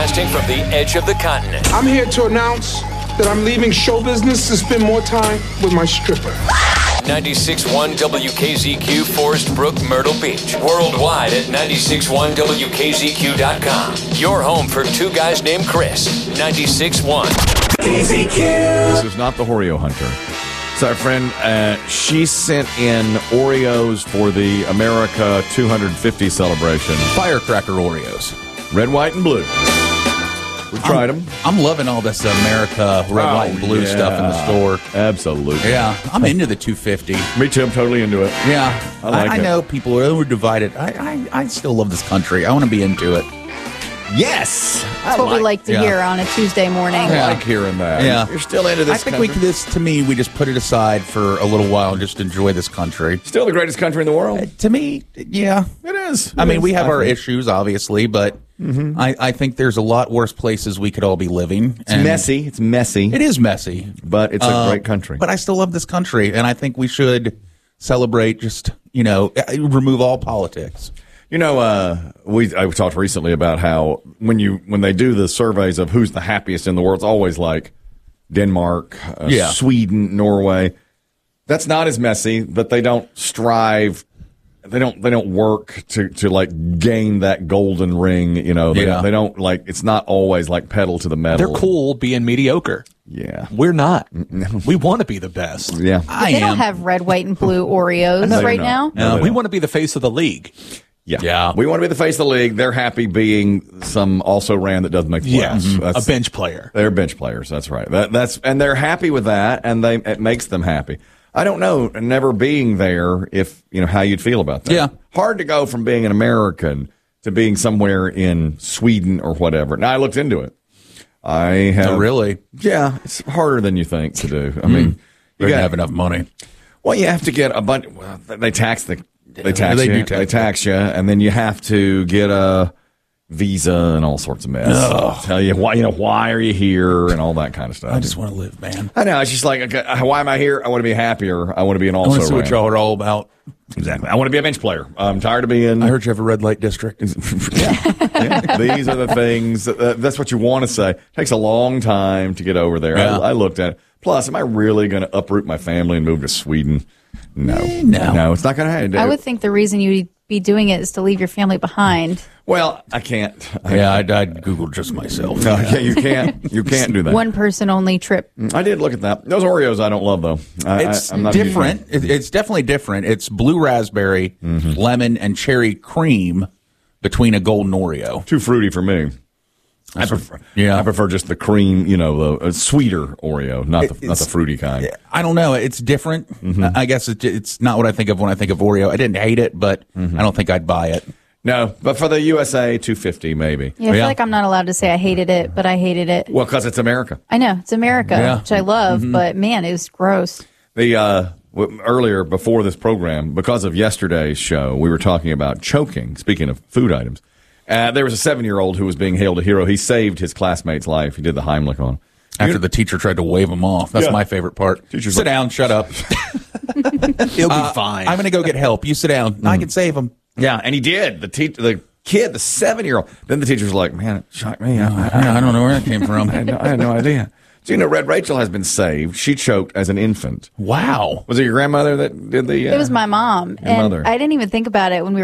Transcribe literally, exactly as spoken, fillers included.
Broadcasting from the edge of the continent. I'm here to announce that I'm leaving show business to spend more time with my stripper. ninety-six point one W K Z Q, Forest Brook, Myrtle Beach. Worldwide at ninety-six point one W K Z Q dot com. Your home for two guys named Chris. ninety-six point one K Z Q. This is not the Oreo Hunter. It's our friend. Uh, she sent in Oreos for the America two hundred fifty celebration. Firecracker Oreos. Red, white, and blue. We've tried I'm, them. I'm loving all this America red, Oh, white, and blue yeah. stuff in the store. Absolutely. Yeah, I'm into the two fifty. Me too. I'm totally into it. Yeah, I like I, I it. know people are divided. I, I, I still love this country. I want to be into it. Yes. That's what we like to yeah. hear on a Tuesday morning. I Yeah. like hearing that. Yeah. You're still into this I think country. we this to me we just put it aside for a little while and just enjoy this country. Still the greatest country in the world. Uh, to me, yeah, It is. I It mean, is, we have I our think. issues, obviously, but I, I think there's a lot worse places we could all be living. It's messy. It's messy. It is messy, But it's a Uh, great country. But I still love this country, and I think we should celebrate. Just you know, remove all politics. You know, uh, we I talked recently about how when you when they do the surveys of who's the happiest in the world, it's always like Denmark, uh, Yeah. Sweden, Norway. That's not as messy, but they don't strive. They don't. They don't work to, to like gain that golden ring. You know. They, Yeah. don't, they don't like. It's not always like pedal to the metal. They're cool being mediocre. Yeah. We're not. We want to be the best. Yeah. I They am. don't have red, white, and blue Oreos No, they right don't. now. No, they we don't. want to be the face of the league. Yeah. Yeah. We want to be the face of the league. They're happy being some also ran that doesn't make the Yeah, playoffs. a That's- bench player. They're bench players. That's right. That, that's and they're happy with that, and they it makes them happy. I don't know, never being there, if you know how you'd feel about that. Yeah. Hard to go from being an American to being somewhere in Sweden or whatever. Now I looked into it. I have Oh, really? Yeah, it's harder than you think to do. I mean, They you don't got, have enough money. well, you have to get a bunch. Well, they tax the they tax They you. do tax they tax you, and then you have to get a visa and all sorts of mess. Tell you why you know why are you here and all that kind of stuff. I just want to live, man. I know. It's just like, okay, why am I here? I want to be happier. I want to be an I also want to see what ran. y'all are all about. Exactly. I want to be a bench player. I'm tired of being. I heard you have a red light district. Yeah, these are the things. Uh, that's what you want to say. It takes a long time to get over there. Yeah. I, I looked at it. Plus, am I really going to uproot my family and move to Sweden? No. no. No, it's not going to happen. I would think the reason you'd be doing it is to leave your family behind. Well, I can't. I, Yeah, I'd, I'd Google just myself. no, yeah, you can't. You can't do that. One person only trip. I did look at that. Those Oreos I don't love, though. I, It's I, I'm not a huge different. fan. It, it's definitely different. It's blue raspberry, lemon, and cherry cream between a golden Oreo. Too fruity for me. I prefer, yeah. I prefer just the cream, you know, the uh, sweeter Oreo, not the not the It's- fruity kind. I don't know. It's different. I guess it, it's not what I think of when I think of Oreo. I didn't hate it, but I don't think I'd buy it. No, but for the U S A two fifty, maybe. Yeah, I feel Yeah. like I'm not allowed to say I hated it, but I hated it. Well, because it's America. I know it's America, Yeah. which I love, but man, it was gross. The uh, w- earlier before this program, because of yesterday's show, we were talking about choking. Speaking of food items, uh, there was a seven-year-old who was being hailed a hero. He saved his classmate's life. He did the Heimlich on him. After the teacher tried to wave him off. That's Yeah. my favorite part. Teacher's sit like- down. Shut up. He'll be fine. I'm going to go get help. You sit down. I can save him. Yeah, and he did. The teacher, the kid, the seven-year-old. Then the teacher's like, "Man, it shocked me. I, I, I don't know where that came from. I, had, no, I had no idea." So, you know, Red Rachel has been saved. She choked as an infant. Wow. Was it your grandmother that did the? Uh, It was my mom, Your and mother. I didn't even think about it when we